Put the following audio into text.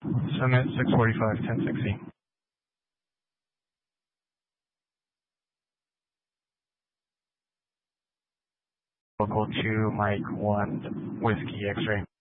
Summit 645, 1060. Local 2, Mike 1, Whiskey X-ray.